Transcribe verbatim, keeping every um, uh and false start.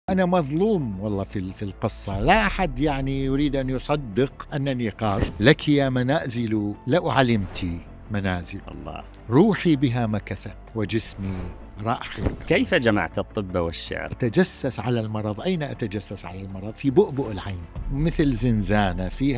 أنا مظلوم والله في في القصة، لا أحد يعني يريد أن يصدق أنني قاص. لك يا منازل لو علمت منازل الله، روحي بها مكثت وجسمي راح. كيف جمعت الطب والشعر؟ أتجسس على المرض. أين أتجسس على المرض؟ في بؤبؤ العين، مثل زنزانة فيها